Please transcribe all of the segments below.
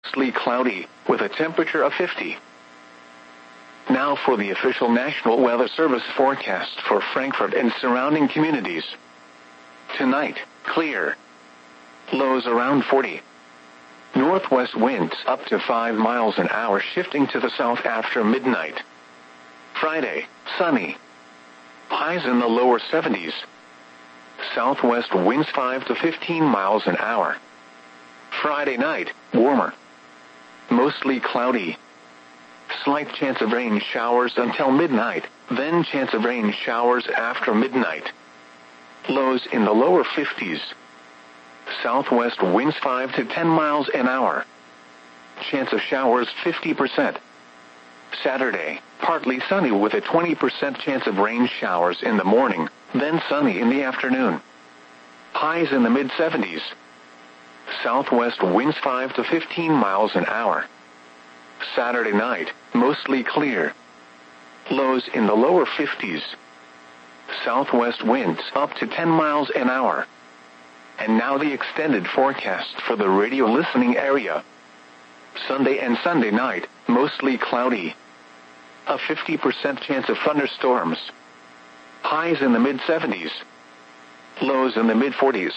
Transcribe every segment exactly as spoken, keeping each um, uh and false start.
mostly cloudy, with a temperature of fifty. Now for the official National Weather Service forecast for Frankfurt and surrounding communities. Tonight, clear. Lows around forty. Northwest winds up to five miles an hour shifting to the south after midnight. Friday, sunny. Highs in the lower seventies. Southwest winds five to fifteen miles an hour. Friday night, warmer. Mostly cloudy. Slight chance of rain showers until midnight, then chance of rain showers after midnight. Lows in the lower fifties. Southwest winds five to ten miles an hour. Chance of showers fifty percent. Saturday, partly sunny with a twenty percent chance of rain showers in the morning, then sunny in the afternoon. Highs in the mid seventies. Southwest winds five to fifteen miles an hour. Saturday night, mostly clear. Lows in the lower fifties. Southwest winds up to ten miles an hour. And now the extended forecast for the radio listening area. Sunday and Sunday night, mostly cloudy. A fifty percent chance of thunderstorms. Highs in the mid seventies. Lows in the mid forties.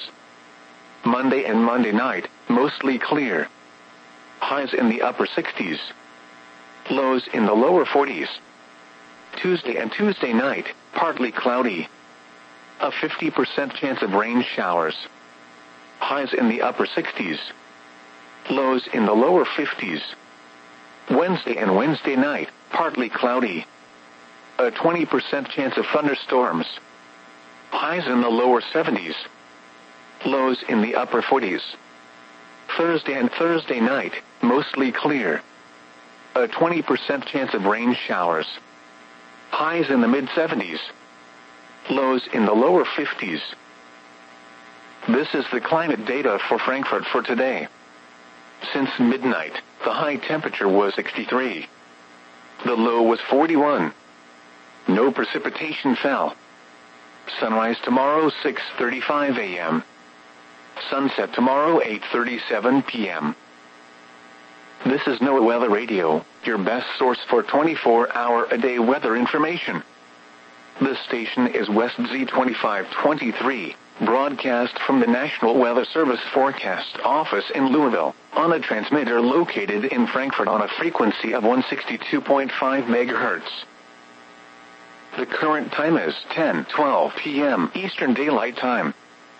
Monday and Monday night, mostly clear. Highs in the upper sixties. Lows in the lower forties. Tuesday and Tuesday night, partly cloudy. A fifty percent chance of rain showers. Highs in the upper sixties. Lows in the lower fifties. Wednesday and Wednesday night, partly cloudy. A twenty percent chance of thunderstorms. Highs in the lower seventies. Lows in the upper forties. Thursday and Thursday night, mostly clear. A twenty percent chance of rain showers. Highs in the mid seventies. Lows in the lower fifties. This is the climate data for Frankfurt for today. Since midnight, the high temperature was sixty-three. The low was forty-one. No precipitation fell. Sunrise tomorrow six thirty-five a m Sunset tomorrow eight thirty-seven p m This is NOAA Weather Radio, your best source for twenty-four hour a day weather information. This station is West Z twenty-five twenty-three, broadcast from the National Weather Service Forecast Office in Louisville, on a transmitter located in Frankfurt on a frequency of one sixty-two point five megahertz. The current time is ten twelve p m Eastern Daylight Time.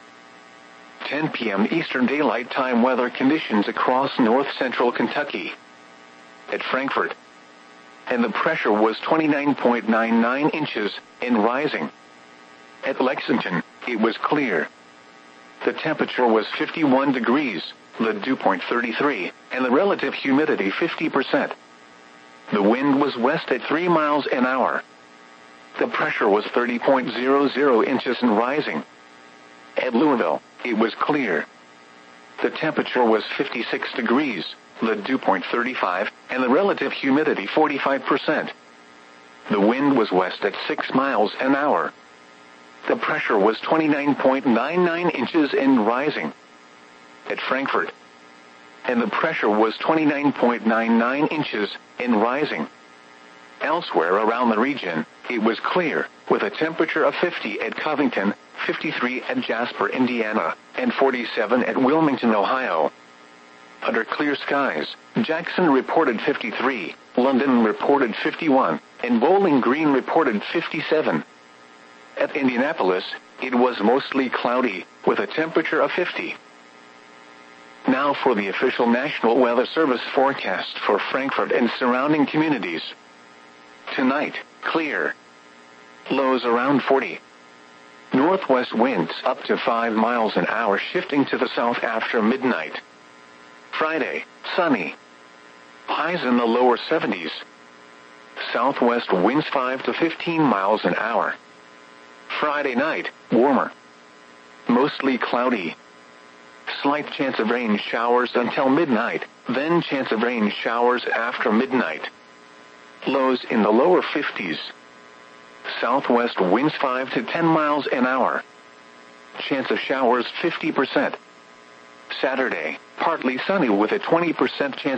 ten p m Eastern Daylight Time weather conditions across north-central Kentucky. At Frankfurt. And the pressure was twenty-nine point nine nine inches, and rising. At Lexington, it was clear. The temperature was fifty-one degrees, the dew point thirty-three, and the relative humidity fifty percent. The wind was west at three miles an hour. The pressure was thirty point zero zero inches and rising. At Louisville, it was clear. The temperature was fifty-six degrees, the dew point thirty-five, and the relative humidity forty-five percent. The wind was west at six miles an hour. The pressure was twenty-nine point nine nine inches and rising. At Frankfurt. And the pressure was twenty-nine point nine nine inches and rising. Elsewhere around the region, it was clear, with a temperature of fifty at Covington, fifty-three at Jasper, Indiana, and forty-seven at Wilmington, Ohio. Under clear skies, Jackson reported fifty-three, London reported fifty-one, and Bowling Green reported fifty-seven. At Indianapolis, it was mostly cloudy, with a temperature of fifty. Now for the official National Weather Service forecast for Frankfurt and surrounding communities. Tonight, clear. Lows around forty. Northwest winds up to five miles an hour shifting to the south after midnight. Friday, sunny. Highs in the lower seventies. Southwest winds five to fifteen miles an hour. Friday night, warmer. Mostly cloudy. Slight chance of rain showers until midnight, then chance of rain showers after midnight. Lows in the lower fifties. Southwest winds five to ten miles an hour. Chance of showers fifty percent. Saturday, partly sunny with a twenty percent chance